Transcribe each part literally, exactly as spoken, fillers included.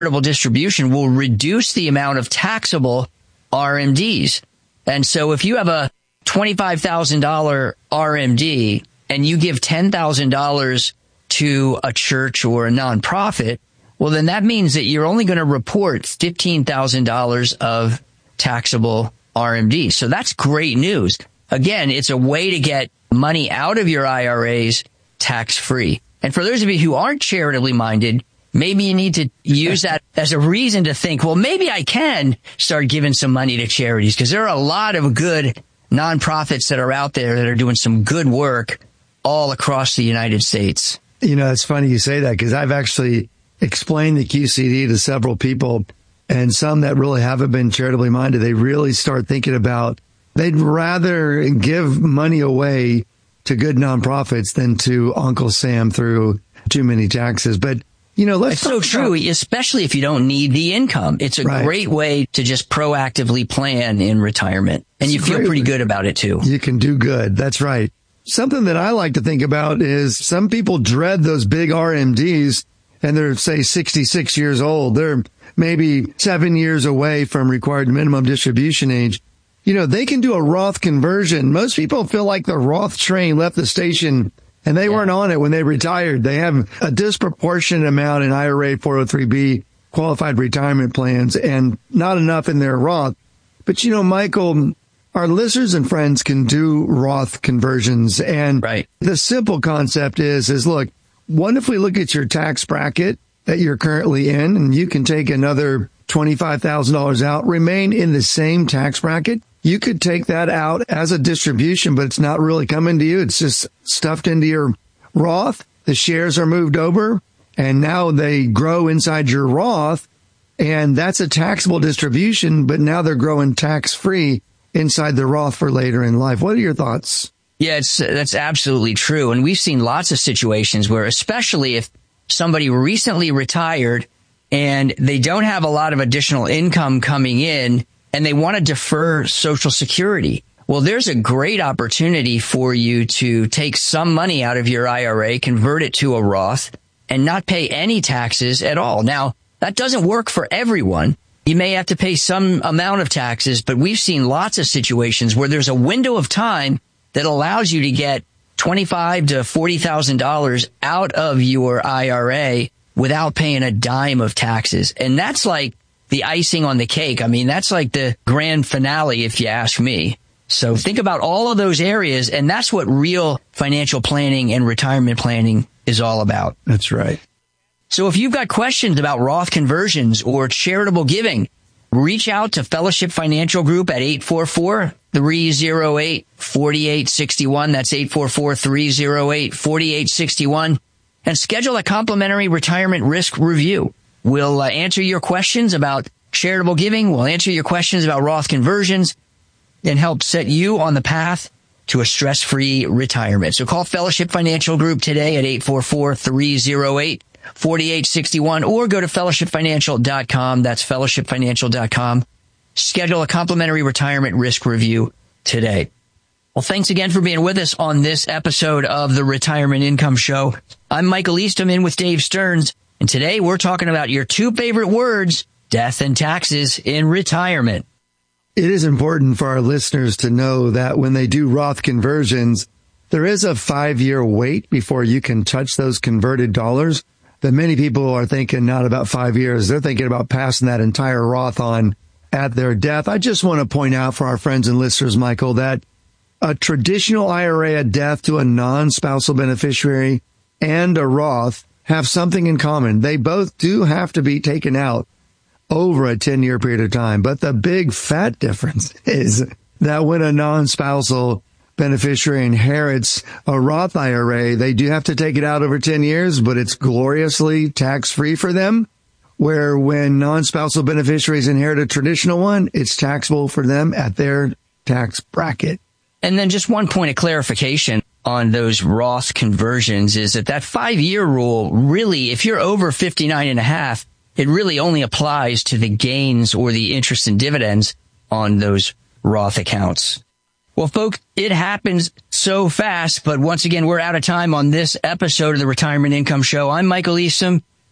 charitable distribution will reduce the amount of taxable R M Ds. And so if you have a twenty-five thousand dollars R M D and you give ten thousand dollars to a church or a nonprofit, well, then that means that you're only going to report fifteen thousand dollars of taxable R M D. So that's great news. Again, it's a way to get money out of your I R As tax-free. And for those of you who aren't charitably minded, maybe you need to use that as a reason to think, well, maybe I can start giving some money to charities, because there are a lot of good nonprofits that are out there that are doing some good work all across the United States. You know, it's funny you say that, because I've actually explained the Q C D to several people, and some that really haven't been charitably minded, they really start thinking about they'd rather give money away to good nonprofits than to Uncle Sam through too many taxes. But, you know, let's It's so true, about, especially if you don't need the income. It's a right. great way to just proactively plan in retirement. And it's you feel pretty good about it, too. You can do good. That's right. Something that I like to think about is some people dread those big R M Ds, and they're, say, sixty-six years old. They're maybe seven years away from required minimum distribution age. You know, they can do a Roth conversion. Most people feel like the Roth train left the station and they yeah. weren't on it when they retired. They have a disproportionate amount in I R A, four oh three B, qualified retirement plans, and not enough in their Roth. But, you know, Michael, our listeners and friends can do Roth conversions. And right. the simple concept is, is look, what if we look at your tax bracket that you're currently in, and you can take another twenty-five thousand dollars out, remain in the same tax bracket? You could take that out as a distribution, but it's not really coming to you. It's just stuffed into your Roth. The shares are moved over, and now they grow inside your Roth, and that's a taxable distribution, but now they're growing tax-free inside the Roth for later in life. What are your thoughts? Yeah, it's, that's absolutely true. And we've seen lots of situations where, especially if somebody recently retired and they don't have a lot of additional income coming in, and they want to defer Social Security. Well, there's a great opportunity for you to take some money out of your I R A, convert it to a Roth, and not pay any taxes at all. Now, that doesn't work for everyone. You may have to pay some amount of taxes, but we've seen lots of situations where there's a window of time that allows you to get twenty-five thousand to forty thousand dollars out of your I R A without paying a dime of taxes. And that's like the icing on the cake. I mean, that's like the grand finale, if you ask me. So think about all of those areas, and that's what real financial planning and retirement planning is all about. That's right. So if you've got questions about Roth conversions or charitable giving, reach out to Fellowship Financial Group at eight four four, three oh eight, four eight six one. That's eight four four, three oh eight, four eight six one. And schedule a complimentary retirement risk review. We'll uh, answer your questions about charitable giving. We'll answer your questions about Roth conversions and help set you on the path to a stress-free retirement. So call Fellowship Financial Group today at eight four four, three oh eight, four eight six one or go to fellowship financial dot com. That's fellowship financial dot com. Schedule a complimentary retirement risk review today. Well, thanks again for being with us on this episode of the Retirement Income Show. I'm Michael Eastham in with Dave Stearns. And today we're talking about your two favorite words, death and taxes in retirement. It is important for our listeners to know that when they do Roth conversions, there is a five-year wait before you can touch those converted dollars. That many people are thinking not about five years. They're thinking about passing that entire Roth on at their death. I just want to point out for our friends and listeners, Michael, that a traditional I R A at death to a non-spousal beneficiary and a Roth have something in common. They both do have to be taken out over a ten-year period of time. But the big fat difference is that when a non-spousal beneficiary inherits a Roth I R A, they do have to take it out over ten years, but it's gloriously tax-free for them. Where when non-spousal beneficiaries inherit a traditional one, it's taxable for them at their tax bracket. And then just one point of clarification on those Roth conversions is that that five-year rule really, if you're over fifty-nine and a half, it really only applies to the gains or the interest and dividends on those Roth accounts. Well, folks, it happens so fast, but once again, we're out of time on this episode of the Retirement Income Show. I'm Michael Eastham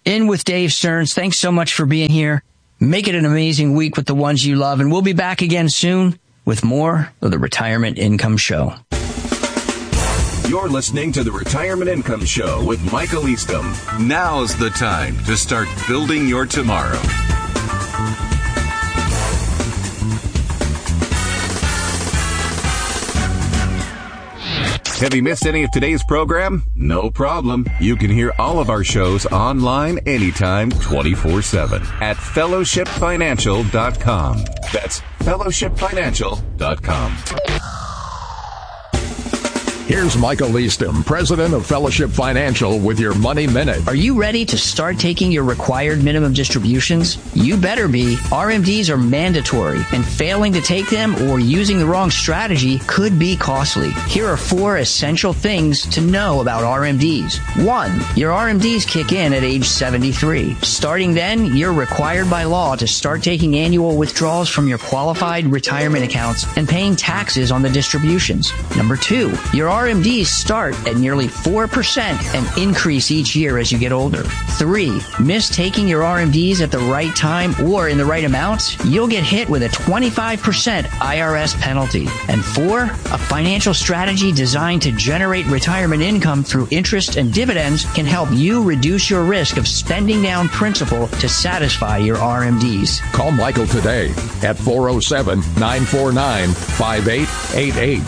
In with Dave Stearns. Thanks so much for being here. Make it an amazing week with the ones you love, and we'll be back again soon with more of the Retirement Income Show. You're listening to the Retirement Income Show with Michael Eastham. Now's the time to start building your tomorrow. Have you missed any of today's program? No problem. You can hear all of our shows online anytime, twenty-four seven at fellowship financial dot com. That's fellowship financial dot com. Here's Michael Eastham, president of Fellowship Financial, with your Money Minute. Are you ready to start taking your required minimum distributions? You better be. R M Ds are mandatory, and failing to take them or using the wrong strategy could be costly. Here are four essential things to know about R M Ds. One, your R M Ds kick in at age seventy-three. Starting then, you're required by law to start taking annual withdrawals from your qualified retirement accounts and paying taxes on the distributions. Number two, your R M Ds start at nearly four percent and increase each year as you get older. Three, miss taking your R M Ds at the right time or in the right amounts, you'll get hit with a twenty-five percent I R S penalty. And four, a financial strategy designed to generate retirement income through interest and dividends can help you reduce your risk of spending down principal to satisfy your R M Ds. Call Michael today at four oh seven, nine four nine, five eight eight eight.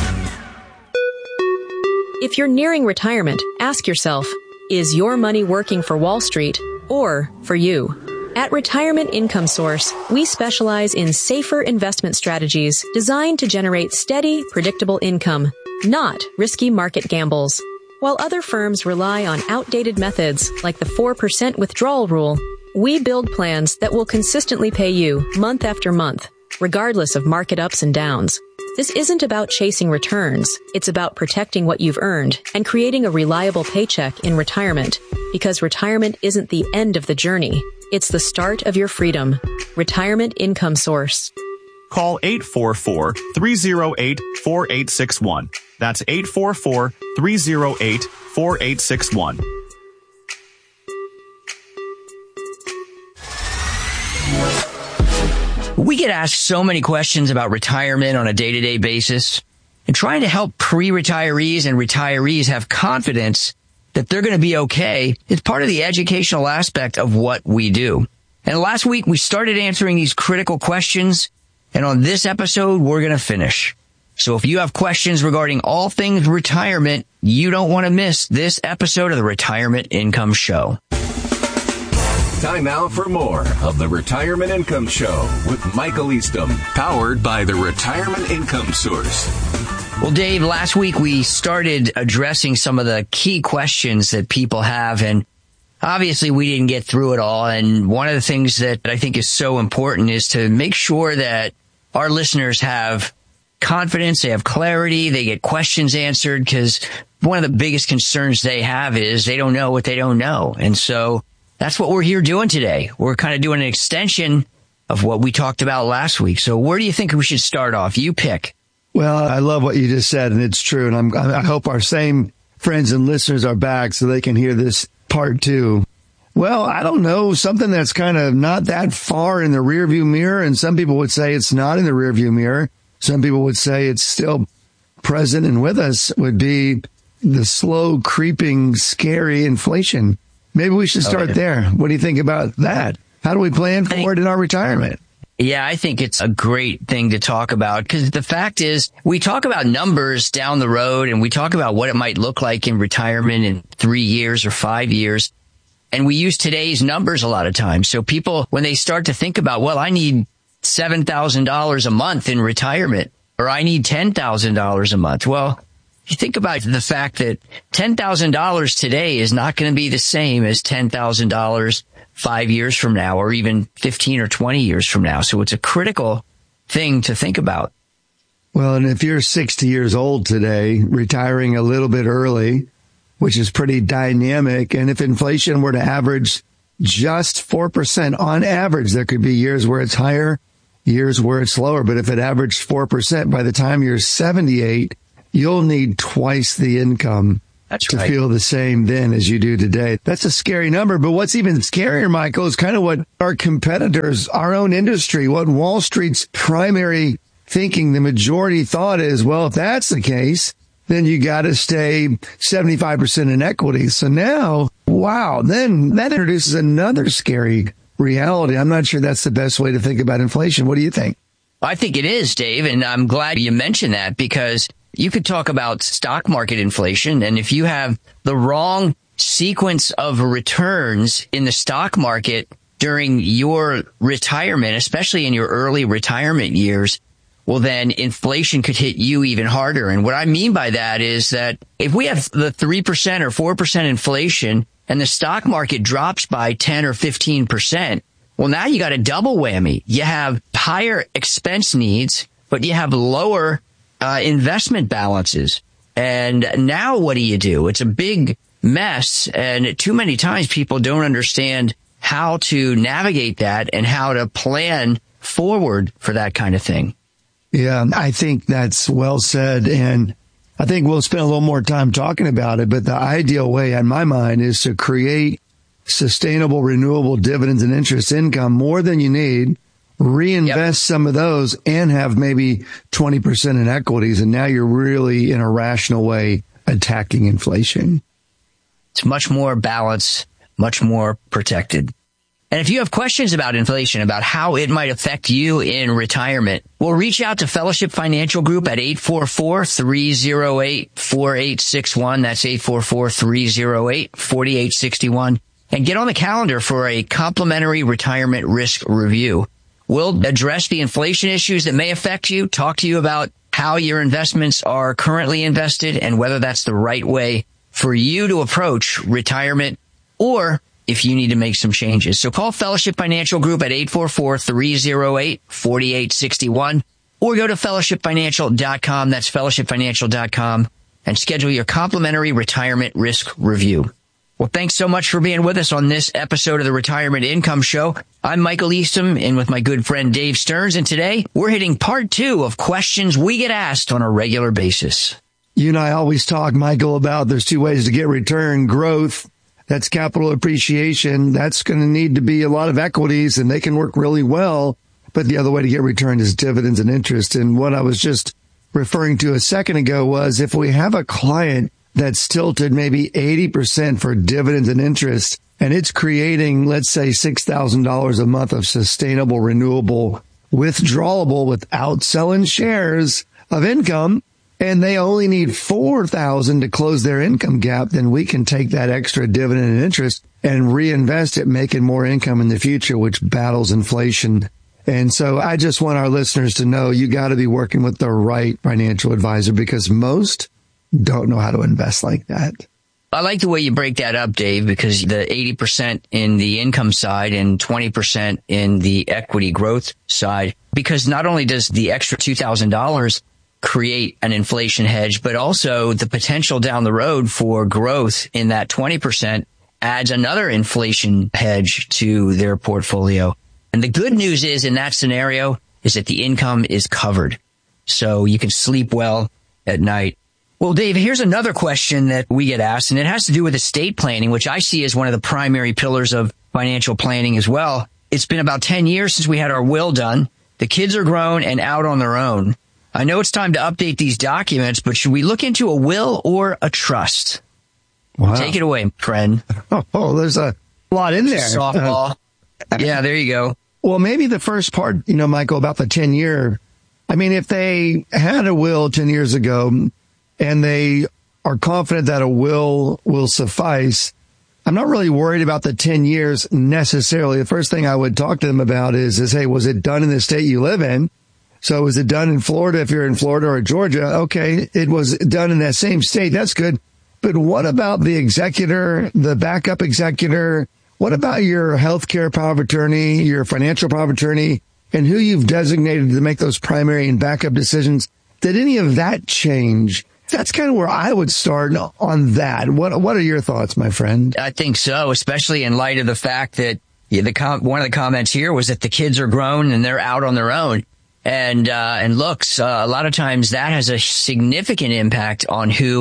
If you're nearing retirement, ask yourself, is your money working for Wall Street or for you? At Retirement Income Source, we specialize in safer investment strategies designed to generate steady, predictable income, not risky market gambles. While other firms rely on outdated methods like the four percent withdrawal rule, we build plans that will consistently pay you month after month, regardless of market ups and downs. This isn't about chasing returns. It's about protecting what you've earned and creating a reliable paycheck in retirement, because retirement isn't the end of the journey. It's the start of your freedom. Retirement Income Source. Call eight four four, three oh eight, four eight six one. That's eight four four, three oh eight, four eight six one. We get asked so many questions about retirement on a day-to-day basis, and trying to help pre-retirees and retirees have confidence that they're going to be okay is part of the educational aspect of what we do. And last week, we started answering these critical questions, and on this episode, we're going to finish. So if you have questions regarding all things retirement, you don't want to miss this episode of the Retirement Income Show. Time now for more of the Retirement Income Show with Michael Eastham, powered by the Retirement Income Source. Well, Dave, last week we started addressing some of the key questions that people have, and obviously we didn't get through it all. And one of the things that I think is so important is to make sure that our listeners have confidence, they have clarity, they get questions answered, because one of the biggest concerns they have is they don't know what they don't know. And so that's what we're here doing today. We're kind of doing an extension of what we talked about last week. So where do you think we should start off? You pick. Well, I love what you just said, and it's true. And I'm, I hope our same friends and listeners are back so they can hear this part two. Well, I don't know, something that's kind of not that far in the rearview mirror. And some people would say it's not in the rearview mirror. Some people would say it's still present and with us, would be the slow, creeping, scary inflation. Maybe we should start okay. there. What do you think about that? How do we plan for think, it in our retirement? Yeah, I think it's a great thing to talk about, because the fact is we talk about numbers down the road and we talk about what it might look like in retirement in three years or five years. And we use today's numbers a lot of times. So people, when they start to think about, well, I need seven thousand dollars a month in retirement, or I need ten thousand dollars a month. Well, you think about the fact that ten thousand dollars today is not going to be the same as ten thousand dollars five years from now, or even fifteen or twenty years from now. So it's a critical thing to think about. Well, and if you're sixty years old today, retiring a little bit early, which is pretty dynamic, and if inflation were to average just four percent on average, there could be years where it's higher, years where it's lower. But if it averaged four percent by the time you're seventy-eight, you'll need twice the income That's to right. feel the same then as you do today. That's a scary number. But what's even scarier, Michael, is kind of what our competitors, our own industry, what Wall Street's primary thinking, the majority thought is, well, if that's the case, then you got to stay seventy-five percent in equities. So now, wow, then that introduces another scary reality. I'm not sure that's the best way to think about inflation. What do you think? I think it is, Dave, and I'm glad you mentioned that, because you could talk about stock market inflation, and if you have the wrong sequence of returns in the stock market during your retirement, especially in your early retirement years, well, then inflation could hit you even harder. And what I mean by that is that if we have the three percent or four percent inflation and the stock market drops by ten or fifteen percent, well, now you got a double whammy. You have higher expense needs, but you have lower uh, investment balances. And now what do you do? It's a big mess. And too many times people don't understand how to navigate that and how to plan forward for that kind of thing. Yeah, I think that's well said. And I think we'll spend a little more time talking about it. But the ideal way, in my mind, is to create sustainable, renewable dividends and interest income, more than you need, reinvest yep. some of those, and have maybe twenty percent in equities. And now you're really, in a rational way, attacking inflation. It's much more balanced, much more protected. And if you have questions about inflation, about how it might affect you in retirement, well, reach out to Fellowship Financial Group at eight four four, three oh eight, four eight six one. That's eight four four, three oh eight, four eight six one. And get on the calendar for a complimentary retirement risk review. We'll address the inflation issues that may affect you, talk to you about how your investments are currently invested and whether that's the right way for you to approach retirement, or if you need to make some changes. So call Fellowship Financial Group at eight four four, three oh eight, four eight six one, or go to fellowship financial dot com. That's fellowship financial dot com, and schedule your complimentary retirement risk review. Well, thanks so much for being with us on this episode of the Retirement Income Show. I'm Michael Eastham, and with my good friend Dave Stearns, and today we're hitting part two of questions we get asked on a regular basis. You and I always talk, Michael, about there's two ways to get return: growth. That's capital appreciation. That's going to need to be a lot of equities, and they can work really well. But the other way to get return is dividends and interest. And what I was just referring to a second ago was, if we have a client that's tilted maybe eighty percent for dividends and interest, and it's creating, let's say, six thousand dollars a month of sustainable, renewable, withdrawable without selling shares of income, and they only need four thousand dollars to close their income gap, then we can take that extra dividend and interest and reinvest it, making more income in the future, which battles inflation. And so I just want our listeners to know you got to be working with the right financial advisor, because most don't know how to invest like that. I like the way you break that up, Dave, because the eighty percent in the income side and twenty percent in the equity growth side, because not only does the extra two thousand dollars create an inflation hedge, but also the potential down the road for growth in that twenty percent adds another inflation hedge to their portfolio. And the good news is, in that scenario, is that the income is covered, so you can sleep well at night. Well, Dave, here's another question that we get asked, and it has to do with estate planning, which I see as one of the primary pillars of financial planning as well. It's been about ten years since we had our will done. The kids are grown and out on their own. I know it's time to update these documents, but should we look into a will or a trust? Wow. Take it away, friend. Oh, oh, there's a lot in there. Softball. Uh, yeah, there you go. Well, maybe the first part, you know, Michael, about the ten year. I mean, if they had a will ten years ago and they are confident that a will will suffice, I'm not really worried about the ten years necessarily. The first thing I would talk to them about is, is, hey, was it done in the state you live in? So was it done in Florida? If you're in Florida or Georgia, okay, it was done in that same state. That's good. But what about the executor, the backup executor? What about your healthcare power of attorney, your financial power of attorney, and who you've designated to make those primary and backup decisions? Did any of that change? That's kind of where I would start on that. What What are your thoughts, my friend? I think so, especially in light of the fact that yeah, the com- one of the comments here was that the kids are grown and they're out on their own. And uh, and looks, uh, a lot of times that has a significant impact on who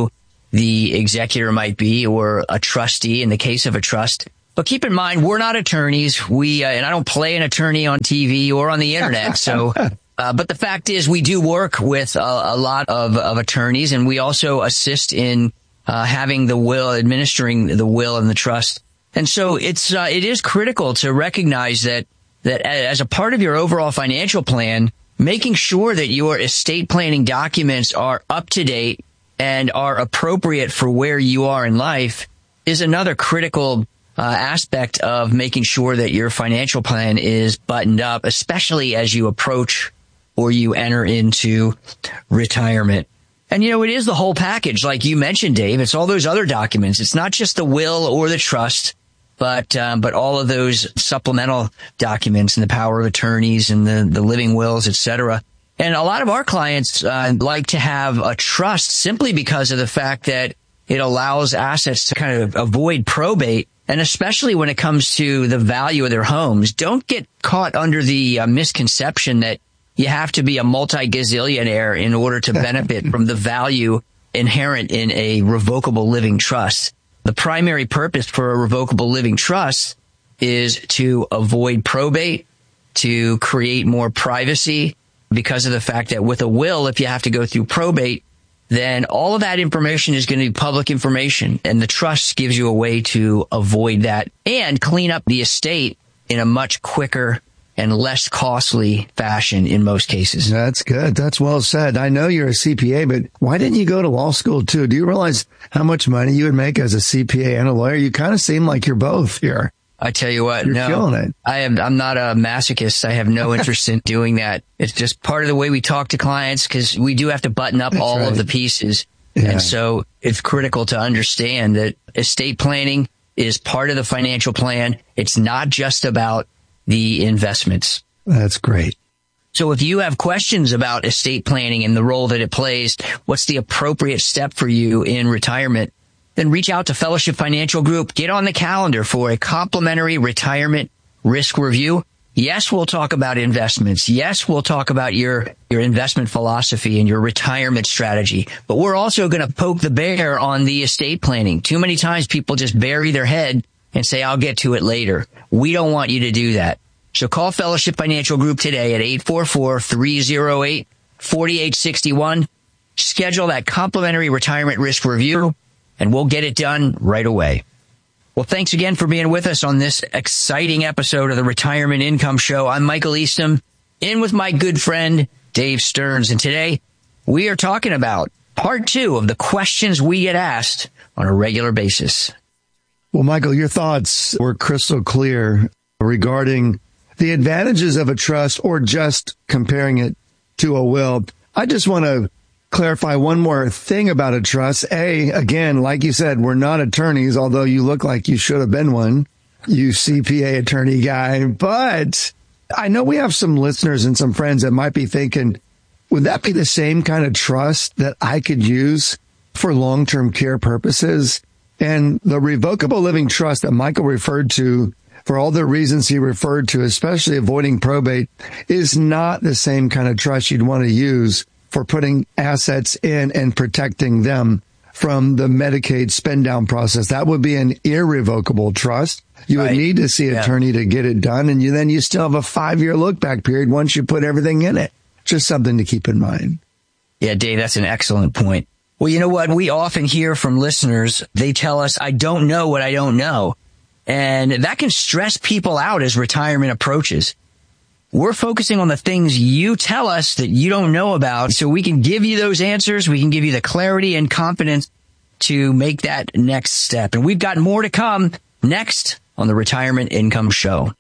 the executor might be or a trustee in the case of a trust. But keep in mind, we're not attorneys. We, uh, and I don't play an attorney on T V or on the internet. So, uh, but the fact is we do work with a, a lot of, of attorneys, and we also assist in, uh, having the will, administering the will and the trust. And so it's, uh, it is critical to recognize that, that as a part of your overall financial plan, making sure that your estate planning documents are up to date and are appropriate for where you are in life is another critical uh, aspect of making sure that your financial plan is buttoned up, especially as you approach or you enter into retirement. And, you know, it is the whole package. Like you mentioned, Dave, it's all those other documents. It's not just the will or the trust, but um, but all of those supplemental documents and the power of attorneys and the, the living wills, et cetera. And a lot of our clients uh, like to have a trust simply because of the fact that it allows assets to kind of avoid probate. And especially when it comes to the value of their homes, don't get caught under the uh, misconception that you have to be a multi-gazillionaire in order to benefit from the value inherent in a revocable living trust. The primary purpose for a revocable living trust is to avoid probate, to create more privacy, because of the fact that with a will, if you have to go through probate, then all of that information is going to be public information. And the trust gives you a way to avoid that and clean up the estate in a much quicker and less costly fashion in most cases. That's good. That's well said. I know you're a C P A, but why didn't you go to law school too? Do you realize how much money you would make as a C P A and a lawyer? You kind of seem like you're both here. I tell you what, You're no, killing it. I am, I'm not a masochist. I have no interest in doing that. It's just part of the way we talk to clients because we do have to button up That's all right. of the pieces. Yeah. And so it's critical to understand that estate planning is part of the financial plan. It's not just about the investments. That's great. So if you have questions about estate planning and the role that it plays, what's the appropriate step for you in retirement, then reach out to Fellowship Financial Group. Get on the calendar for a complimentary retirement risk review. Yes, we'll talk about investments. Yes, we'll talk about your, your investment philosophy and your retirement strategy. But we're also going to poke the bear on the estate planning. Too many times people just bury their head and say, I'll get to it later. We don't want you to do that. So call Fellowship Financial Group today at eight four four, three oh eight, four eight six one. Schedule that complimentary retirement risk review, and we'll get it done right away. Well, thanks again for being with us on this exciting episode of the Retirement Income Show. I'm Michael Eastham, in with my good friend, Dave Stearns. And today, we are talking about part two of the questions we get asked on a regular basis. Well, Michael, your thoughts were crystal clear regarding the advantages of a trust or just comparing it to a will. I just want to clarify one more thing about a trust. A, again, like you said, we're not attorneys, although you look like you should have been one, you C P A attorney guy. But I know we have some listeners and some friends that might be thinking, would that be the same kind of trust that I could use for long-term care purposes? And the revocable living trust that Michael referred to, for all the reasons he referred to, especially avoiding probate, is not the same kind of trust you'd want to use for putting assets in and protecting them from the Medicaid spend down process. That would be an irrevocable trust. You Right. would need to see an Yeah. attorney to get it done. And you then you still have a five-year look-back period once you put everything in it. Just something to keep in mind. Yeah, Dave, that's an excellent point. Well, you know what? We often hear from listeners, they tell us, I don't know what I don't know. And that can stress people out as retirement approaches. We're focusing on the things you tell us that you don't know about, so we can give you those answers. We can give you the clarity and confidence to make that next step. And we've got more to come next on the Retirement Income Show.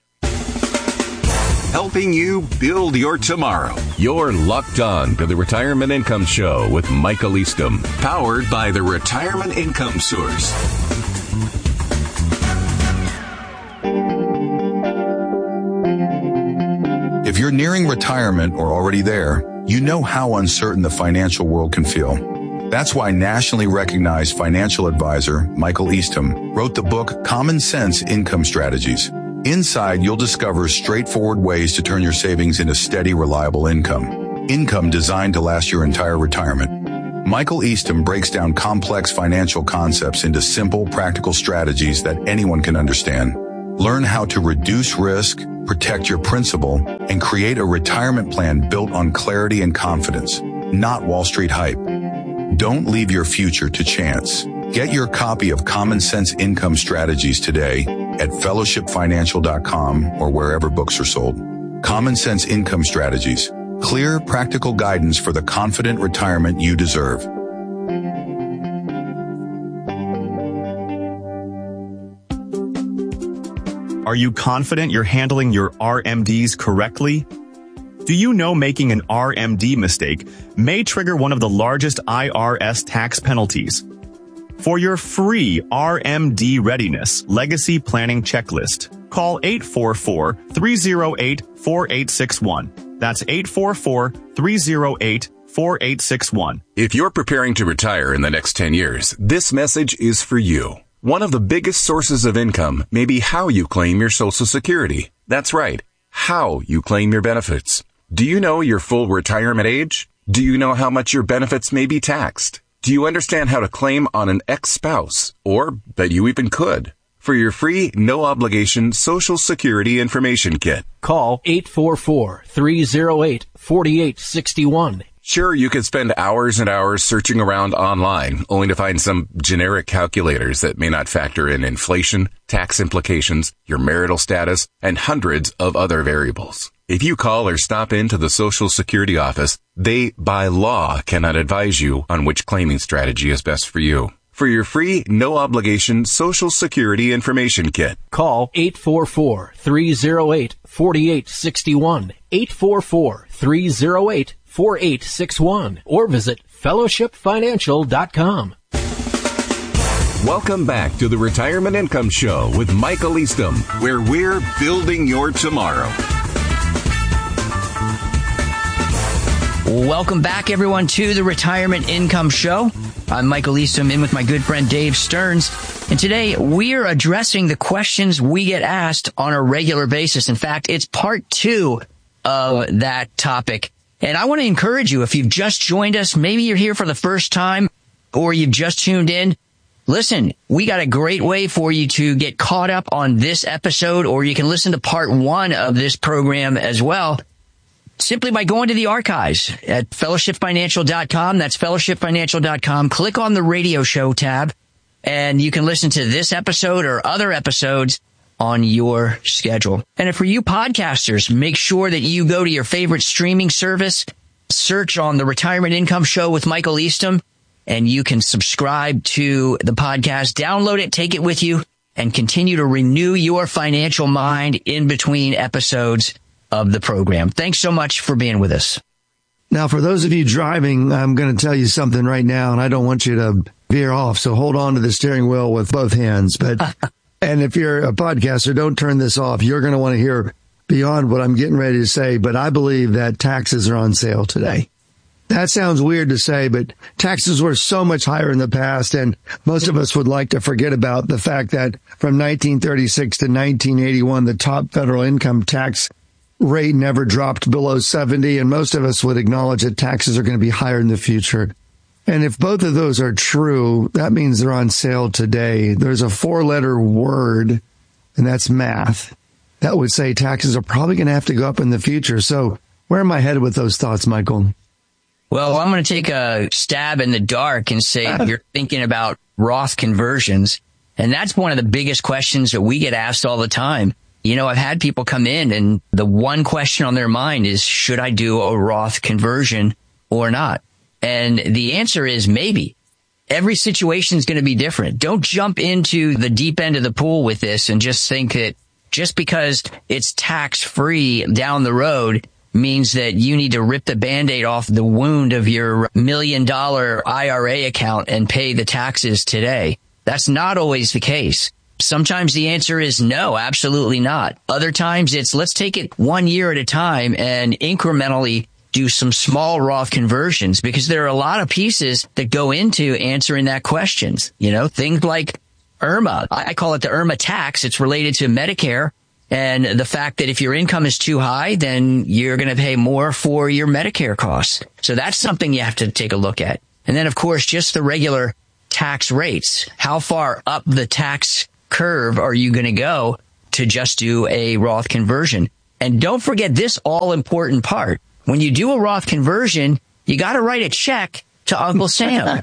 Helping you build your tomorrow. You're locked on to the Retirement Income Show with Michael Eastham, powered by the Retirement Income Source. If you're nearing retirement or already there, you know how uncertain the financial world can feel. That's why nationally recognized financial advisor Michael Eastham wrote the book Common Sense Income Strategies. Inside, you'll discover straightforward ways to turn your savings into steady, reliable income. Income designed to last your entire retirement. Michael Easton breaks down complex financial concepts into simple, practical strategies that anyone can understand. Learn how to reduce risk, protect your principal, and create a retirement plan built on clarity and confidence, not Wall Street hype. Don't leave your future to chance. Get your copy of Common Sense Income Strategies today at fellowship financial dot com or wherever books are sold. Common Sense Income Strategies. Clear, practical guidance for the confident retirement you deserve. Are you confident you're handling your R M Ds correctly? Do you know making an R M D mistake may trigger one of the largest I R S tax penalties? For your free R M D Readiness Legacy Planning Checklist, call eight four four, three oh eight, four eight six one. That's eight four four, three oh eight, four eight six one. If you're preparing to retire in the next ten years, this message is for you. One of the biggest sources of income may be how you claim your Social Security. That's right, how you claim your benefits. Do you know your full retirement age? Do you know how much your benefits may be taxed? Do you understand how to claim on an ex-spouse, or that you even could? For your free, no-obligation Social Security Information Kit, call eight four four, three oh eight, four eight six one. Sure, you could spend hours and hours searching around online, only to find some generic calculators that may not factor in inflation, tax implications, your marital status, and hundreds of other variables. If you call or stop into the Social Security office, they, by law, cannot advise you on which claiming strategy is best for you. For your free, no-obligation Social Security Information Kit, call eight four four, three oh eight, four eight six one, eight four four, three oh eight, four eight six one, or visit fellowship financial dot com. Welcome back to the Retirement Income Show with Michael Easton, where we're building your tomorrow. Welcome back, everyone, to the Retirement Income Show. I'm Michael Easton, in with my good friend Dave Stearns. And today we are addressing the questions we get asked on a regular basis. In fact, it's part two of that topic. And I want to encourage you, if you've just joined us, maybe you're here for the first time or you've just tuned in, listen, we got a great way for you to get caught up on this episode, or you can listen to part one of this program as well, simply by going to the archives at fellowship financial dot com. That's fellowship financial dot com. Click on the radio show tab, and you can listen to this episode or other episodes on your schedule. And for you podcasters, make sure that you go to your favorite streaming service, search on the Retirement Income Show with Michael Easton, and you can subscribe to the podcast, download it, take it with you, and continue to renew your financial mind in between episodes of the program. Thanks so much for being with us. Now, for those of you driving, I'm going to tell you something right now, and I don't want you to veer off, so hold on to the steering wheel with both hands. But and if you're a podcaster, don't turn this off. You're going to want to hear beyond what I'm getting ready to say, but I believe that taxes are on sale today. That sounds weird to say, but taxes were so much higher in the past, and most of us would like to forget about the fact that from nineteen thirty-six to nineteen eighty-one, the top federal income tax rate never dropped below seventy, and most of us would acknowledge that taxes are going to be higher in the future. And if both of those are true, that means they're on sale today. There's a four-letter word, and that's math, that would say taxes are probably going to have to go up in the future. So where am I headed with those thoughts, Michael? Well, I'm going to take a stab in the dark and say you're thinking about Roth conversions, and that's one of the biggest questions that we get asked all the time. You know, I've had people come in and the one question on their mind is, should I do a Roth conversion or not? And the answer is maybe. Every situation is going to be different. Don't jump into the deep end of the pool with this and just think that just because it's tax-free down the road means that you need to rip the Band-Aid off the wound of your million dollar I R A account and pay the taxes today. That's not always the case. Sometimes the answer is no, absolutely not. Other times it's let's take it one year at a time and incrementally do some small Roth conversions, because there are a lot of pieces that go into answering that question. You know, things like IRMA. I call it the IRMA tax. It's related to Medicare. And the fact that if your income is too high, then you're going to pay more for your Medicare costs. So that's something you have to take a look at. And then, of course, just the regular tax rates. How far up the tax curve are you going to go to just do a Roth conversion? And don't forget this all important part. When you do a Roth conversion, you got to write a check to Uncle Sam.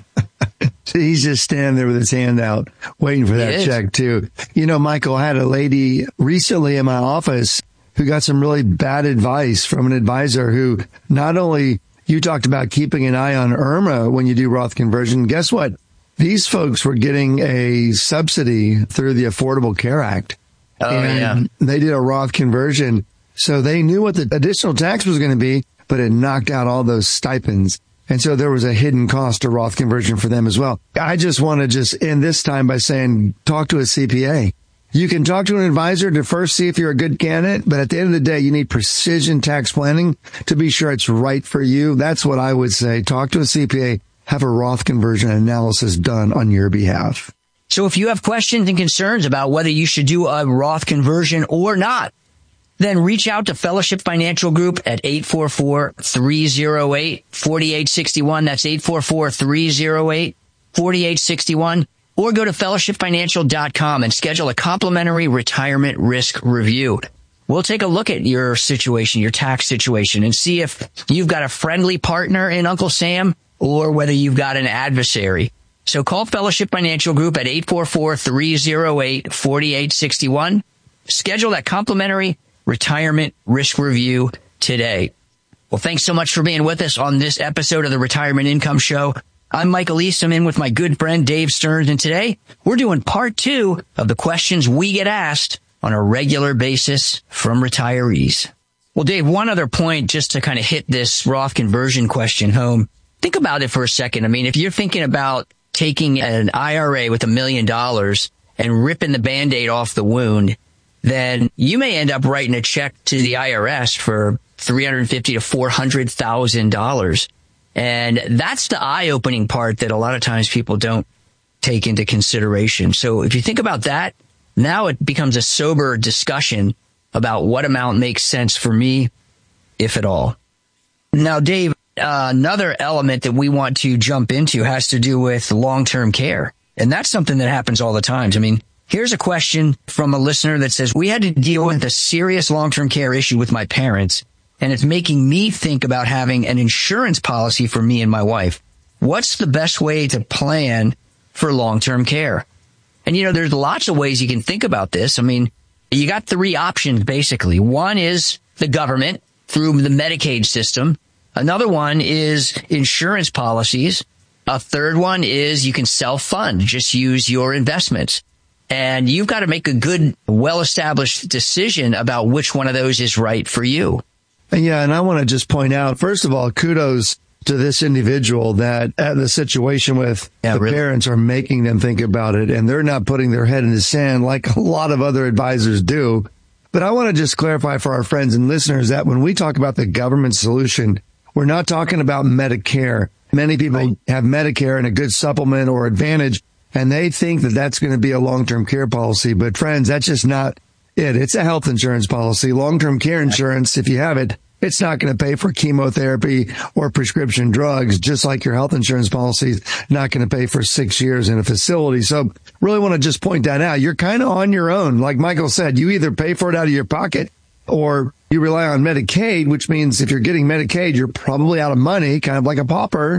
He's just standing there with his hand out, waiting for that check, too. You know, Michael, I had a lady recently in my office who got some really bad advice from an advisor who not only, you talked about keeping an eye on IRMA when you do Roth conversion. Guess what? These folks were getting a subsidy through the Affordable Care Act. Oh, and yeah. They did a Roth conversion. So they knew what the additional tax was going to be, but it knocked out all those stipends. And so there was a hidden cost to Roth conversion for them as well. I just want to just end this time by saying, talk to a C P A. You can talk to an advisor to first see if you're a good candidate, but at the end of the day, you need precision tax planning to be sure it's right for you. That's what I would say. Talk to a C P A, have a Roth conversion analysis done on your behalf. So if you have questions and concerns about whether you should do a Roth conversion or not, then reach out to Fellowship Financial Group at eight four four, three oh eight, four eight six one. That's eight four four, three oh eight, four eight six one. Or go to fellowship financial dot com and schedule a complimentary retirement risk review. We'll take a look at your situation, your tax situation, and see if you've got a friendly partner in Uncle Sam or whether you've got an adversary. So call Fellowship Financial Group at eight four four, three oh eight, four eight six one. Schedule that complimentary retirement risk review today. Well, thanks so much for being with us on this episode of the Retirement Income Show. I'm Michael East. I'm in with my good friend Dave Stearns, and today we're doing part two of the questions we get asked on a regular basis from retirees. Well, Dave, one other point just to kind of hit this Roth conversion question home. Think about it for a second. I mean, if you're thinking about taking an I R A with a million dollars and ripping the Band-Aid off the wound, then you may end up writing a check to the I R S for three hundred fifty thousand to four hundred thousand dollars. And that's the eye-opening part that a lot of times people don't take into consideration. So if you think about that, now it becomes a sober discussion about what amount makes sense for me, if at all. Now, Dave, uh, another element that we want to jump into has to do with long-term care. And that's something that happens all the time. I mean, here's a question from a listener that says, we had to deal with a serious long-term care issue with my parents, and it's making me think about having an insurance policy for me and my wife. What's the best way to plan for long-term care? And, you know, there's lots of ways you can think about this. I mean, you got three options, basically. One is the government through the Medicaid system. Another one is insurance policies. A third one is you can self-fund, just use your investments. And you've got to make a good, well-established decision about which one of those is right for you. Yeah, and I want to just point out, first of all, kudos to this individual that uh, the situation with yeah, the really? parents are making them think about it, and they're not putting their head in the sand like a lot of other advisors do. But I want to just clarify for our friends and listeners that when we talk about the government solution, we're not talking about Medicare. Many people right. have Medicare and a good supplement or advantage, and they think that that's going to be a long-term care policy. But friends, that's just not it. It's a health insurance policy. Long-term care insurance, if you have it, it's not going to pay for chemotherapy or prescription drugs, just like your health insurance policy is not going to pay for six years in a facility. So really want to just point that out. You're kind of on your own. Like Michael said, you either pay for it out of your pocket or you rely on Medicaid, which means if you're getting Medicaid, you're probably out of money, kind of like a pauper,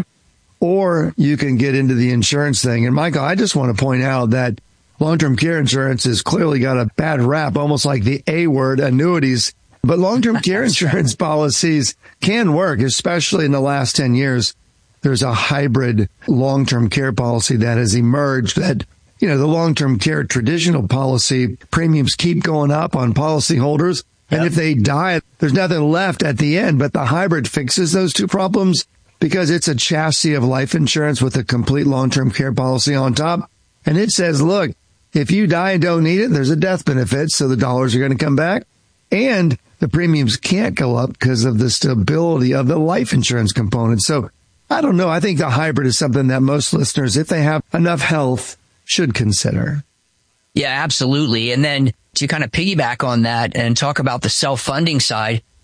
or you can get into the insurance thing. And Michael, I just want to point out that long-term care insurance has clearly got a bad rap, almost like the A word, annuities. But long-term care insurance policies can work, especially in the last ten years. There's a hybrid long-term care policy that has emerged that, you know, the long-term care traditional policy premiums keep going up on policyholders. Yep. And if they die, there's nothing left at the end. But the hybrid fixes those two problems because it's a chassis of life insurance with a complete long-term care policy on top. And it says, look, if you die and don't need it, there's a death benefit. So the dollars are going to come back. And the premiums can't go up because of the stability of the life insurance component. So I don't know. I think the hybrid is something that most listeners, if they have enough health, should consider. Yeah, absolutely. And then to kind of piggyback on that and talk about the self-funding side,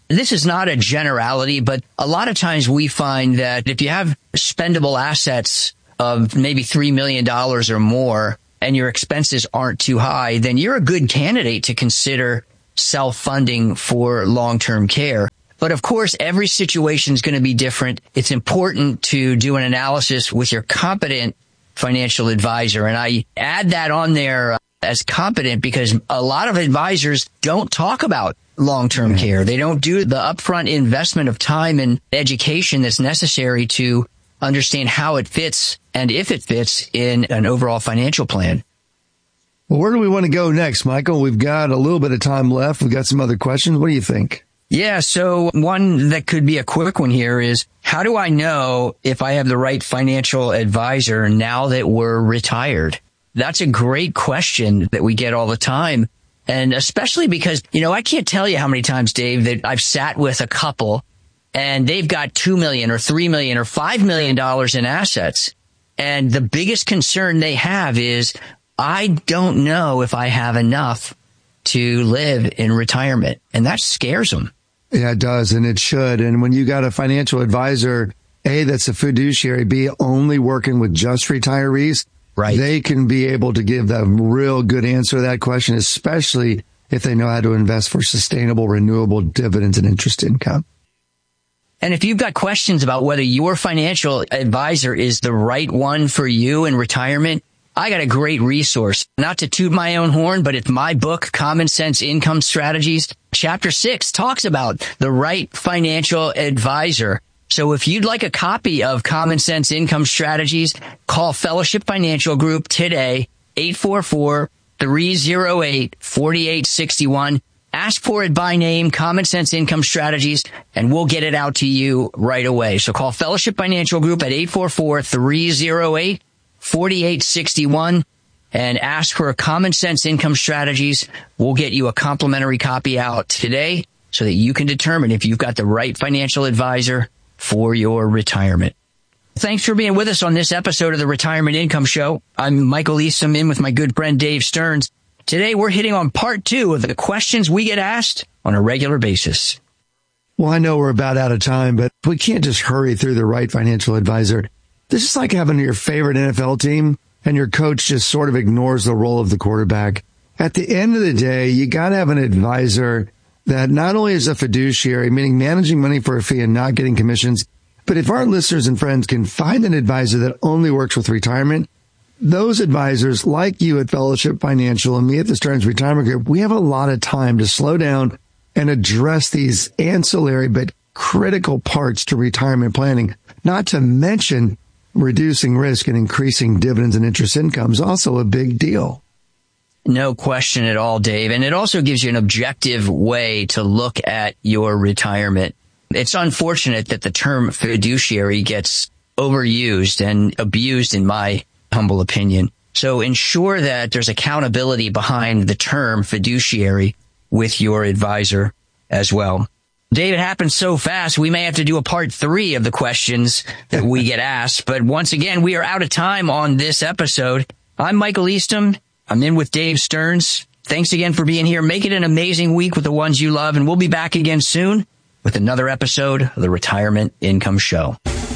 this is not a generality, but a lot of times we find that if you have spendable assets of maybe three million dollars or more and your expenses aren't too high, then you're a good candidate to consider self-funding for long-term care. But of course, every situation is going to be different. It's important to do an analysis with your competent financial advisor. And I add that on there as competent because a lot of advisors don't talk about long-term care. They don't do the upfront investment of time and education that's necessary to understand how it fits and if it fits in an overall financial plan. Well, where do we want to go next, Michael? We've got a little bit of time left. We've got some other questions. What do you think? Yeah, so one that could be a quick one here is, how do I know if I have the right financial advisor now that we're retired? That's a great question that we get all the time. And especially because, you know, I can't tell you how many times, Dave, that I've sat with a couple and they've got two million dollars or three million dollars or five million dollars in assets. And the biggest concern they have is, I don't know if I have enough to live in retirement. And that scares them. Yeah, it does. And it should. And when you got a financial advisor, A, that's a fiduciary, B, only working with just retirees, right, they can be able to give the real good answer to that question, especially if they know how to invest for sustainable, renewable dividends and interest income. And if you've got questions about whether your financial advisor is the right one for you in retirement, I got a great resource. Not to toot my own horn, but it's my book, Common Sense Income Strategies. Chapter six talks about the right financial advisor. So if you'd like a copy of Common Sense Income Strategies, call Fellowship Financial Group today, eight four four, three oh eight, four eight six one. Ask for it by name, Common Sense Income Strategies, and we'll get it out to you right away. So call Fellowship Financial Group at eight four four, three oh eight, four eight six one and ask for a Common Sense Income Strategies. We'll get you a complimentary copy out today so that you can determine if you've got the right financial advisor for your retirement. Thanks for being with us on this episode of the Retirement Income Show. I'm Michael Eastham, in with my good friend Dave Stearns. Today we're hitting on part two of the questions we get asked on a regular basis. Well, I know we're about out of time, but we can't just hurry through the right financial advisor. This is like having your favorite N F L team and your coach just sort of ignores the role of the quarterback. At the end of the day, you got to have an advisor that not only is a fiduciary, meaning managing money for a fee and not getting commissions, but if our listeners and friends can find an advisor that only works with retirement, those advisors like you at Fellowship Financial and me at the Stearns Retirement Group, we have a lot of time to slow down and address these ancillary but critical parts to retirement planning, not to mention reducing risk and increasing dividends and interest income is also a big deal. No question at all, Dave. And it also gives you an objective way to look at your retirement. It's unfortunate that the term fiduciary gets overused and abused, in my humble opinion. So ensure that there's accountability behind the term fiduciary with your advisor as well. Dave, it happens so fast, we may have to do a part three of the questions that we get asked. But once again, we are out of time on this episode. I'm Michael Eastham. I'm in with Dave Stearns. Thanks again for being here. Make it an amazing week with the ones you love. And we'll be back again soon with another episode of the Retirement Income Show.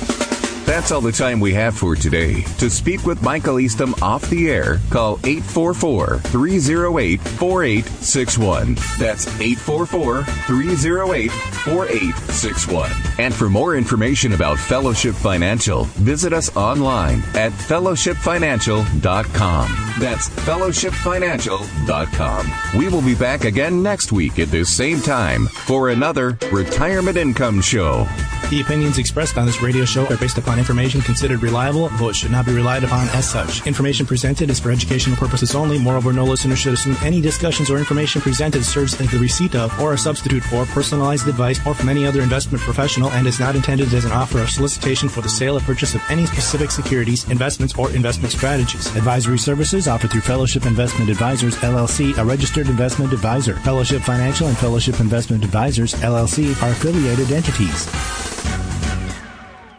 That's all the time we have for today. To speak with Michael Eastham off the air, call eight four four, three oh eight, four eight six one. That's eight four four, three oh eight, four eight six one. And for more information about Fellowship Financial, visit us online at fellowship financial dot com. That's fellowship financial dot com. We will be back again next week at this same time for another Retirement Income Show. The opinions expressed on this radio show are based upon information considered reliable, though it should not be relied upon as such. Information presented is for educational purposes only. Moreover, no listener should assume any discussions or information presented serves as the receipt of or a substitute for personalized advice or from any other investment professional and is not intended as an offer or solicitation for the sale or purchase of any specific securities, investments, or investment strategies. Advisory services offered through Fellowship Investment Advisors, L L C, a registered investment advisor. Fellowship Financial and Fellowship Investment Advisors, L L C, are affiliated entities.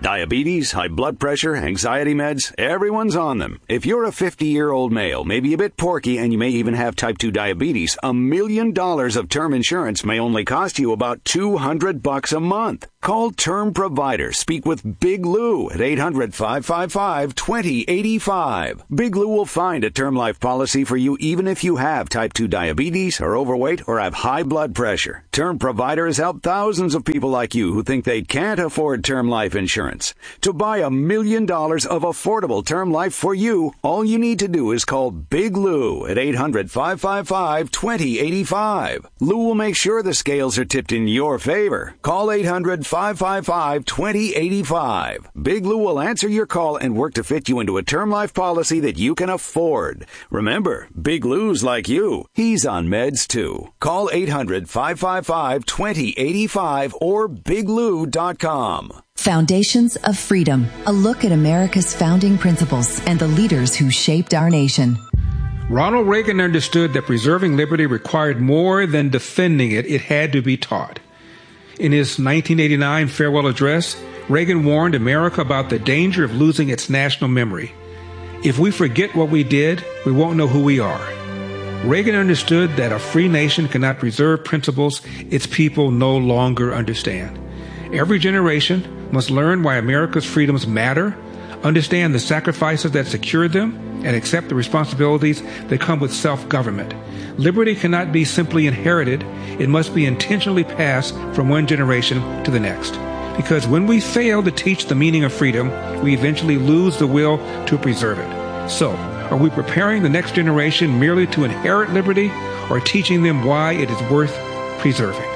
Diabetes, high blood pressure, anxiety meds, everyone's on them. If you're a fifty-year-old male, maybe a bit porky, and you may even have type two diabetes, a million dollars of term insurance may only cost you about two hundred bucks a month. Call Term Provider. Speak with Big Lou at eight hundred, five five five, two zero eight five. Big Lou will find a term life policy for you even if you have type two diabetes, are overweight, or have high blood pressure. Term Provider has helped thousands of people like you who think they can't afford term life insurance. To buy a million dollars of affordable term life for you, all you need to do is call Big Lou at eight hundred, five five five, two zero eight five. Lou will make sure the scales are tipped in your favor. Call eight hundred, five five five, two zero eight five. Big Lou will answer your call and work to fit you into a term life policy that you can afford. Remember, Big Lou's like you. He's on meds too. Call eight hundred, five five five, two zero eight five or big lou dot com. Foundations of Freedom, a look at America's founding principles and the leaders who shaped our nation. Ronald Reagan understood that preserving liberty required more than defending it. It had to be taught. In his nineteen eighty-nine farewell address, Reagan warned America about the danger of losing its national memory. If we forget what we did, we won't know who we are. Reagan understood that a free nation cannot preserve principles its people no longer understand. Every generation must learn why America's freedoms matter, understand the sacrifices that secure them, and accept the responsibilities that come with self-government. Liberty cannot be simply inherited. It must be intentionally passed from one generation to the next. Because when we fail to teach the meaning of freedom, we eventually lose the will to preserve it. So, are we preparing the next generation merely to inherit liberty, or teaching them why it is worth preserving?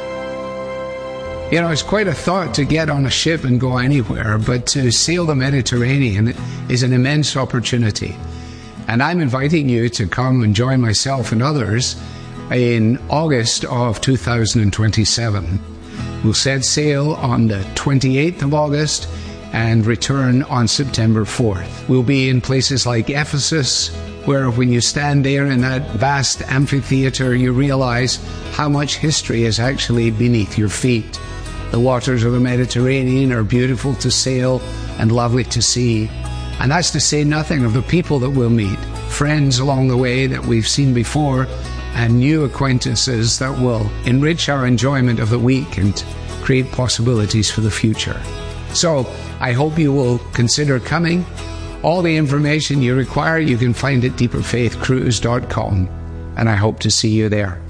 You know, it's quite a thought to get on a ship and go anywhere, but to sail the Mediterranean is an immense opportunity. And I'm inviting you to come and join myself and others in August of two thousand twenty-seven. We'll set sail on the twenty-eighth of August and return on September fourth. We'll be in places like Ephesus, where when you stand there in that vast amphitheater, you realize how much history is actually beneath your feet. The waters of the Mediterranean are beautiful to sail and lovely to see. And that's to say nothing of the people that we'll meet, friends along the way that we've seen before, and new acquaintances that will enrich our enjoyment of the week and create possibilities for the future. So I hope you will consider coming. All the information you require you can find at deeper faith cruise dot com, and I hope to see you there.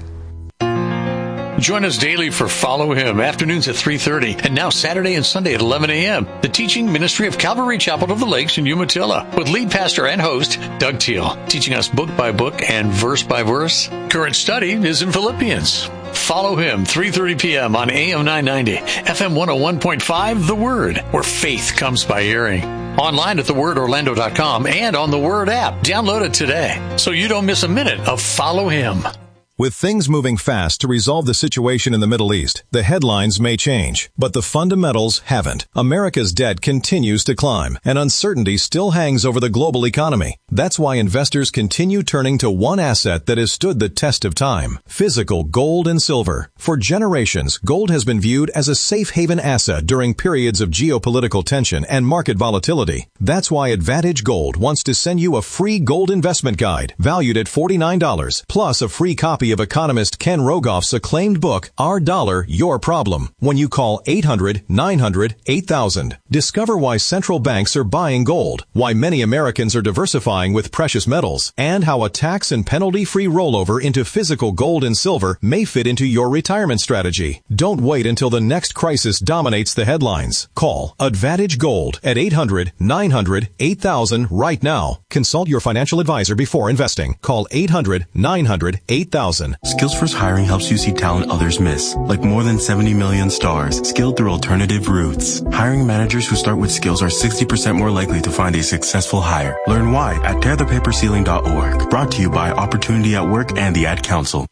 Join us daily for Follow Him, afternoons at three thirty, and now Saturday and Sunday at eleven a.m. The teaching ministry of Calvary Chapel of the Lakes in Umatilla, with lead pastor and host Doug Teal, teaching us book by book and verse by verse. Current study is in Philippians. Follow Him, three thirty p.m. on A M nine ninety, F M one oh one point five, The Word, where faith comes by hearing. Online at the word orlando dot com and on the Word app. Download it today so you don't miss a minute of Follow Him. With things moving fast to resolve the situation in the Middle East, the headlines may change, but the fundamentals haven't. America's debt continues to climb, and uncertainty still hangs over the global economy. That's why investors continue turning to one asset that has stood the test of time: physical gold and silver. For generations, gold has been viewed as a safe haven asset during periods of geopolitical tension and market volatility. That's why Advantage Gold wants to send you a free gold investment guide valued at forty-nine dollars, plus a free copy of economist Ken Rogoff's acclaimed book, Our Dollar, Your Problem, when you call eight hundred, nine hundred, eight thousand. Discover why central banks are buying gold, why many Americans are diversifying with precious metals, and how a tax and penalty-free rollover into physical gold and silver may fit into your retirement strategy. Don't wait until the next crisis dominates the headlines. Call Advantage Gold at eight hundred, nine hundred, eight thousand right now. Consult your financial advisor before investing. Call eight hundred, nine hundred, eight thousand. SkillsFirst Hiring helps you see talent others miss, like more than seventy million stars, skilled through alternative routes. Hiring managers who start with skills are sixty percent more likely to find a successful hire. Learn why at tear the paper ceiling dot org. Brought to you by Opportunity at Work and the Ad Council.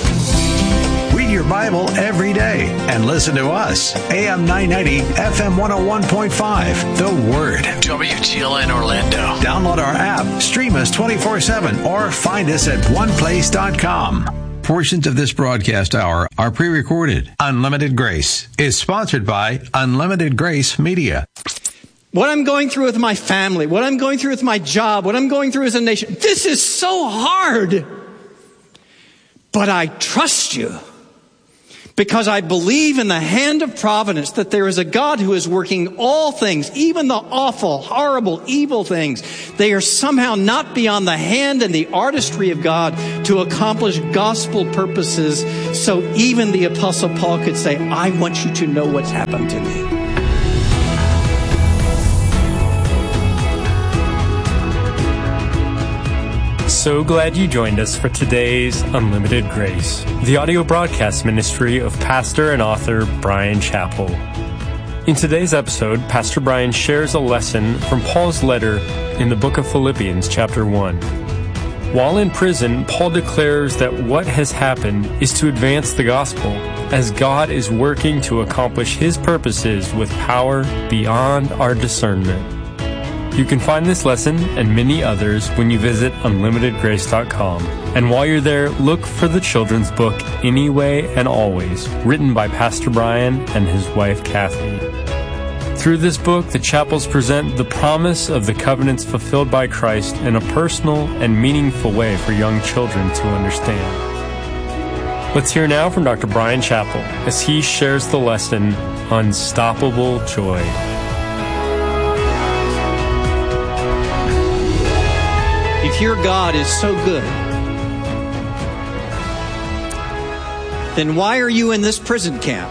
Read your Bible every day and listen to us. A M nine ninety, F M one oh one point five. The Word. W T L N Orlando. Download our app, stream us twenty-four seven, or find us at one place dot com. Portions of this broadcast hour are pre-recorded. Unlimited Grace is sponsored by Unlimited Grace Media. what I'm going through with my family, what I'm going through with my job, what I'm going through as a nation. This is so hard. But I trust you because I believe in the hand of providence that there is a God who is working all things, even the awful, horrible, evil things. They are somehow not beyond the hand and the artistry of God to accomplish gospel purposes. So even the Apostle Paul could say, I want you to know what's happened to me. So glad you joined us for today's Unlimited Grace, the audio broadcast ministry of pastor and author Bryan Chapell. In today's episode, Pastor Bryan shares a lesson from Paul's letter in the book of Philippians, chapter one. While in prison, Paul declares that what has happened is to advance the gospel, as God is working to accomplish His purposes with power beyond our discernment. You can find this lesson and many others when you visit unlimited grace dot com. And while you're there, look for the children's book, Anyway and Always, written by Pastor Bryan and his wife, Kathy. Through this book, the Chapels present the promise of the covenants fulfilled by Christ in a personal and meaningful way for young children to understand. Let's hear now from Doctor Bryan Chapell as he shares the lesson, Unstoppable Joy. If your God is so good, then why are you in this prison camp?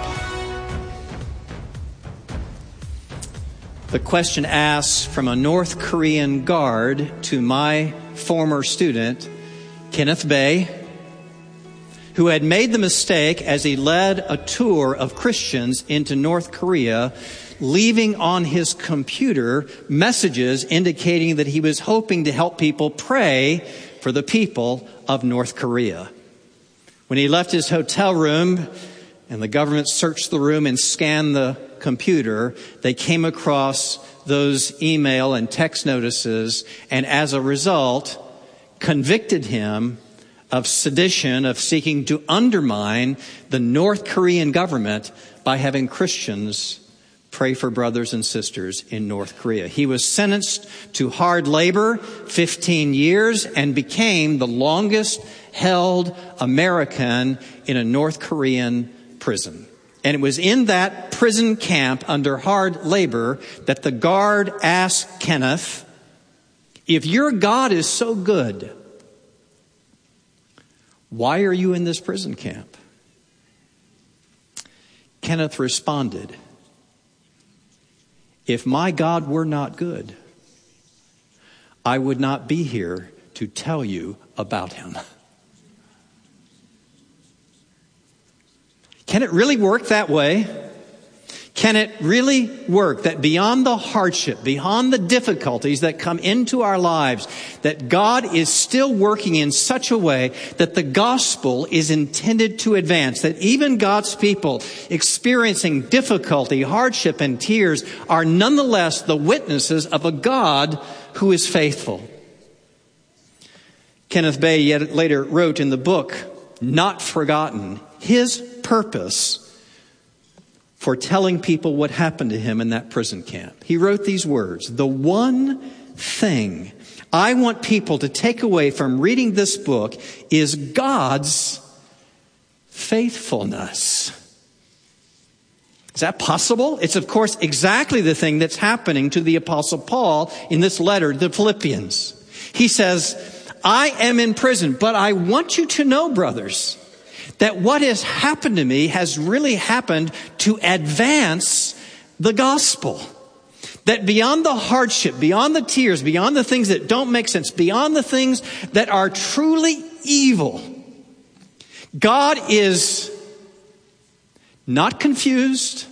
The question asked from a North Korean guard to my former student, Kenneth Bae, who had made the mistake as he led a tour of Christians into North Korea, leaving on his computer messages indicating that he was hoping to help people pray for the people of North Korea. When he left his hotel room and the government searched the room and scanned the computer, they came across those email and text notices, and as a result, convicted him of sedition, of seeking to undermine the North Korean government by having Christians pray for brothers and sisters in North Korea. He was sentenced to hard labor, fifteen years, and became the longest held American in a North Korean prison. And it was in that prison camp under hard labor that the guard asked Kenneth, if your God is so good, why are you in this prison camp? Kenneth responded, if my God were not good, I would not be here to tell you about Him. Can it really work that way? Can it really work that beyond the hardship, beyond the difficulties that come into our lives, that God is still working in such a way that the gospel is intended to advance, that even God's people experiencing difficulty, hardship, and tears are nonetheless the witnesses of a God who is faithful? Kenneth Bae yet later wrote in the book, Not Forgotten, his purpose for telling people what happened to him in that prison camp. He wrote these words, the one thing I want people to take away from reading this book is God's faithfulness. Is that possible? It's, of course, exactly the thing that's happening to the Apostle Paul in this letter to the Philippians. He says, I am in prison, but I want you to know, brothers, that what has happened to me has really happened to advance the gospel. That beyond the hardship, beyond the tears, beyond the things that don't make sense, beyond the things that are truly evil, God is not confused.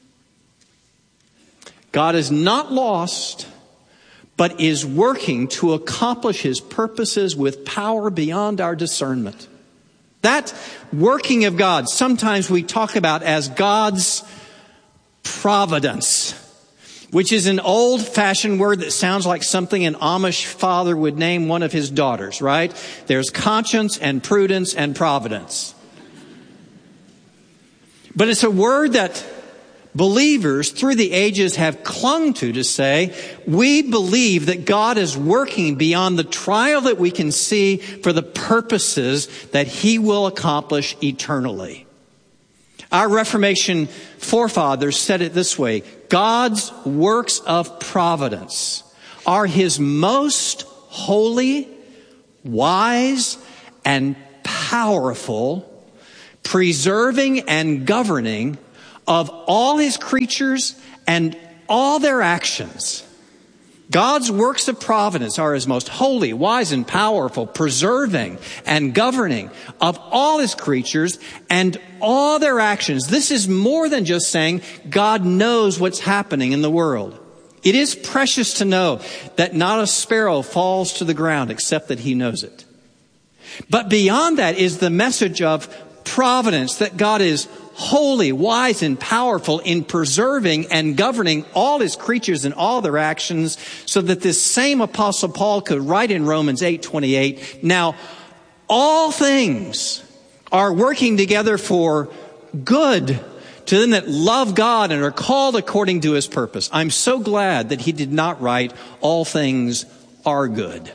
God is not lost, but is working to accomplish His purposes with power beyond our discernment. That working of God, sometimes we talk about as God's providence, which is an old-fashioned word that sounds like something an Amish father would name one of his daughters, right? There's conscience and prudence and providence. But it's a word that believers through the ages have clung to to say, we believe that God is working beyond the trial that we can see for the purposes that he will accomplish eternally. Our Reformation forefathers said it this way: God's works of providence are his most holy, wise, and powerful, preserving and governing of all his creatures and all their actions. God's works of providence are his most holy, wise, and powerful, preserving and governing of all his creatures and all their actions. This is more than just saying God knows what's happening in the world. It is precious to know that not a sparrow falls to the ground except that he knows it. But beyond that is the message of providence, that God is holy, wise, and powerful in preserving and governing all his creatures and all their actions, so that this same Apostle Paul could write in Romans eight twenty-eight, now all things are working together for good to them that love God and are called according to his purpose. I'm so glad that he did not write all things are good.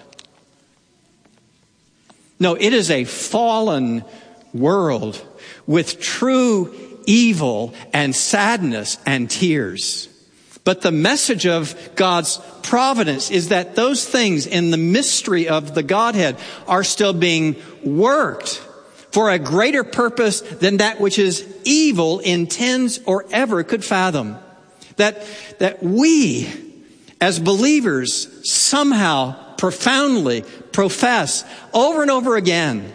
No, it is a fallen world with true evil and sadness and tears. But the message of God's providence is that those things in the mystery of the Godhead are still being worked for a greater purpose than that which is evil intends or ever could fathom. That, that we as believers somehow profoundly profess over and over again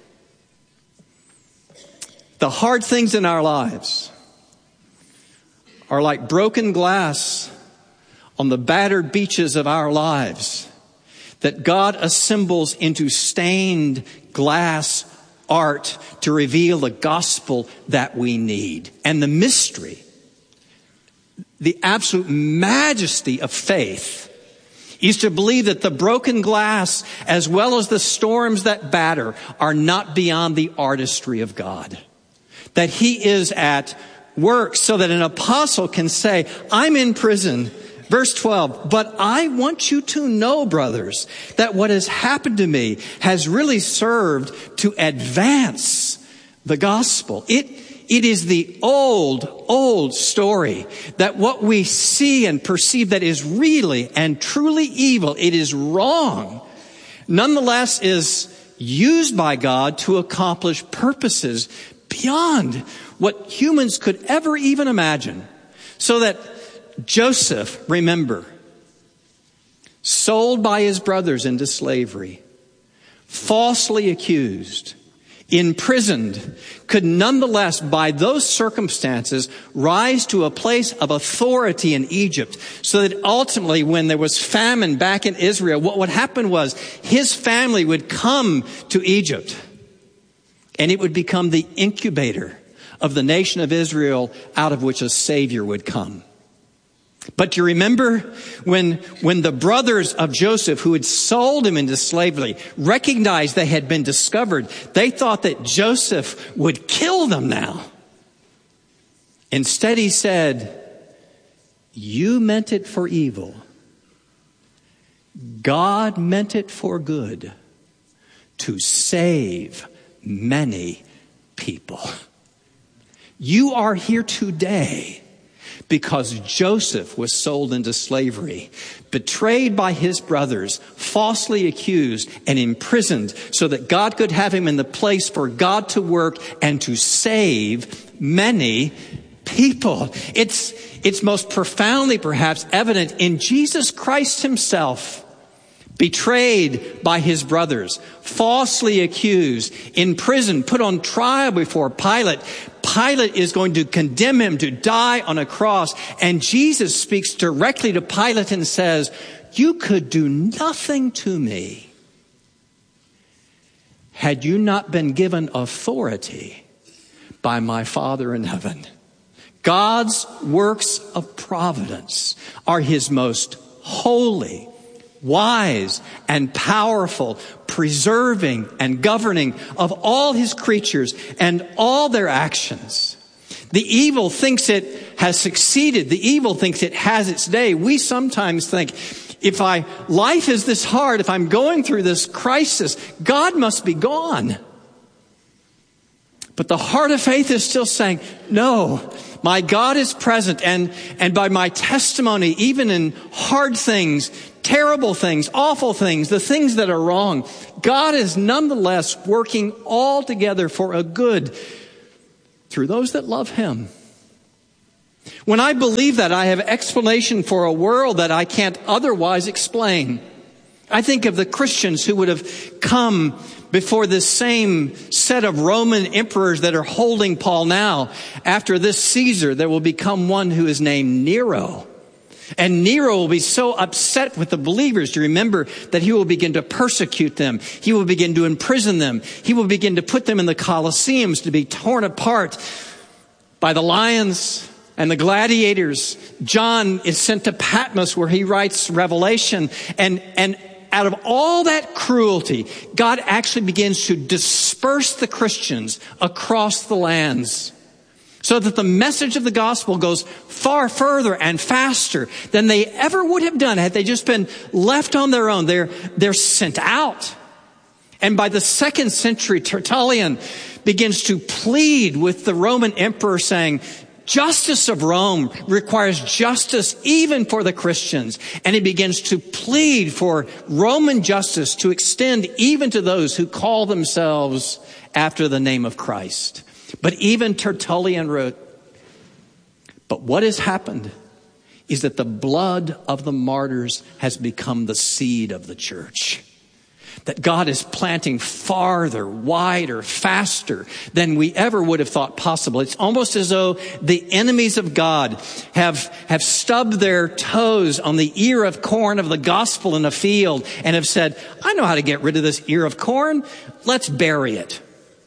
the hard things in our lives are like broken glass on the battered beaches of our lives that God assembles into stained glass art to reveal the gospel that we need. And the mystery, the absolute majesty of faith is to believe that the broken glass as well as the storms that batter are not beyond the artistry of God. That he is at work so that an apostle can say, I'm in prison. Verse twelve, but I want you to know, brothers, that what has happened to me has really served to advance the gospel. It, it is the old, old story that what we see and perceive that is really and truly evil, it is wrong, nonetheless is used by God to accomplish purposes beyond what humans could ever even imagine. So that Joseph, remember, sold by his brothers into slavery, falsely accused, imprisoned, could nonetheless, by those circumstances, rise to a place of authority in Egypt. So that ultimately, when there was famine back in Israel, what would happen was his family would come to Egypt, and it would become the incubator of the nation of Israel, out of which a Savior would come. But you remember when, when the brothers of Joseph, who had sold him into slavery, recognized they had been discovered, they thought that Joseph would kill them now. Instead, he said, you meant it for evil. God meant it for good, to save many people. You are here today because Joseph was sold into slavery, betrayed by his brothers, falsely accused and imprisoned so that God could have him in the place for God to work and to save many people. It's, it's most profoundly perhaps evident in Jesus Christ himself. Betrayed by his brothers, falsely accused, in prison, put on trial before Pilate. Pilate is going to condemn him to die on a cross. And Jesus speaks directly to Pilate and says, you could do nothing to me had you not been given authority by my Father in heaven. God's works of providence are his most holy, wise and powerful, preserving and governing of all his creatures and all their actions. The evil thinks it has succeeded. The evil thinks it has its day. We sometimes think, if I, life is this hard, if I'm going through this crisis, God must be gone. But the heart of faith is still saying, no, my God is present. And, and by my testimony, even in hard things, terrible things, awful things, the things that are wrong, God is nonetheless working all together for a good through those that love him. When I believe that, I have explanation for a world that I can't otherwise explain. I think of the Christians who would have come before this same set of Roman emperors that are holding Paul now. After this Caesar, there will become one who is named Nero. And Nero will be so upset with the believers to remember that he will begin to persecute them. He will begin to imprison them. He will begin to put them in the Colosseums to be torn apart by the lions and the gladiators. John is sent to Patmos where he writes Revelation. And, and out of all that cruelty, God actually begins to disperse the Christians across the lands, so that the message of the gospel goes far further and faster than they ever would have done had they just been left on their own. They're, they're sent out. And by the second century, Tertullian begins to plead with the Roman emperor saying, justice of Rome requires justice even for the Christians. And he begins to plead for Roman justice to extend even to those who call themselves after the name of Christ. But even Tertullian wrote, but what has happened is that the blood of the martyrs has become the seed of the church. That God is planting farther, wider, faster than we ever would have thought possible. It's almost as though the enemies of God have, have stubbed their toes on the ear of corn of the gospel in a field and have said, I know how to get rid of this ear of corn. Let's bury it.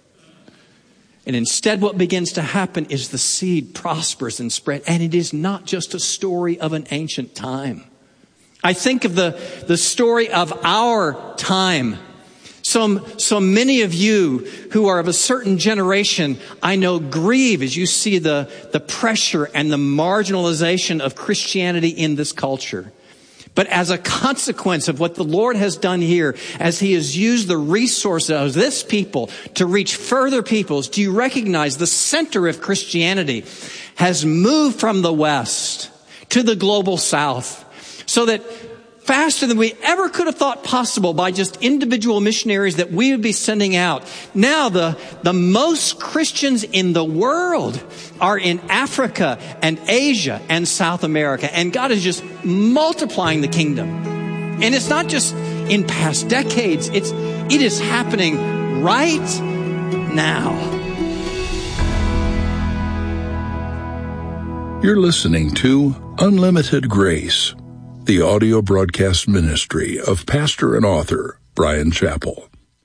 And instead what begins to happen is the seed prospers and spread. And it is not just a story of an ancient time. I think of the, the story of our time. So, so many of you who are of a certain generation, I know, grieve as you see the, the pressure and the marginalization of Christianity in this culture. But as a consequence of what the Lord has done here, as he has used the resources of this people to reach further peoples, do you recognize the center of Christianity has moved from the West to the global South, so that faster than we ever could have thought possible by just individual missionaries that we would be sending out. Now the, the most Christians in the world are in Africa and Asia and South America. And God is just multiplying the kingdom. And it's not just in past decades. It's, it is happening right now. You're listening to Unlimited Grace, the audio broadcast ministry of pastor and author Bryan Chapell.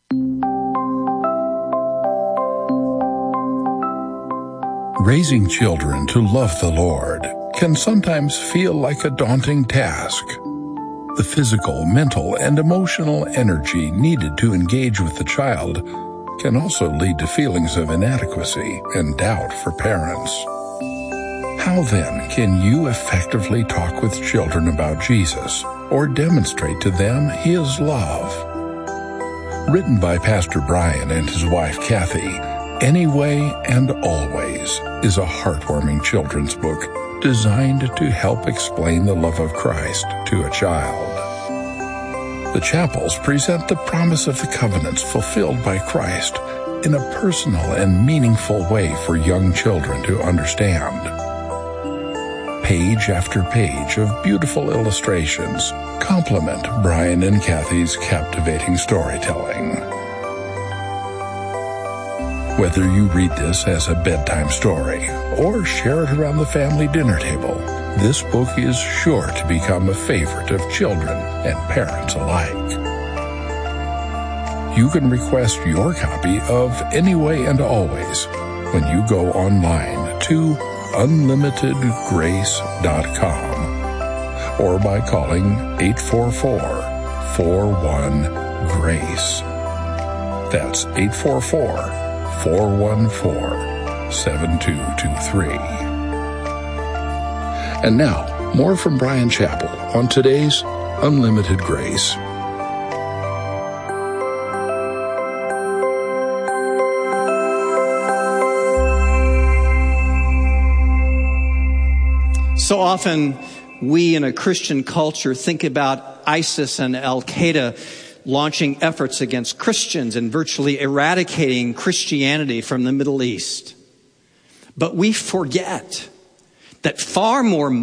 Raising children to love the Lord can sometimes feel like a daunting task. The physical, mental, and emotional energy needed to engage with the child can also lead to feelings of inadequacy and doubt for parents. How then can you effectively talk with children about Jesus or demonstrate to them his love? Written by Pastor Bryan and his wife Kathy, Anyway and Always is a heartwarming children's book designed to help explain the love of Christ to a child. The Chapels present the promise of the covenants fulfilled by Christ in a personal and meaningful way for young children to understand. Page after page of beautiful illustrations complement Bryan and Kathy's captivating storytelling. Whether you read this as a bedtime story or share it around the family dinner table, this book is sure to become a favorite of children and parents alike. You can request your copy of Anyway and Always when you go online to unlimited grace dot com or by calling eight four four, four one, GRACE. That's eight four four, four one four, seven two two three. And now, more from Bryan Chapell on today's Unlimited Grace. So often we in a Christian culture think about ISIS and Al-Qaeda launching efforts against Christians and virtually eradicating Christianity from the Middle East. But we forget that far more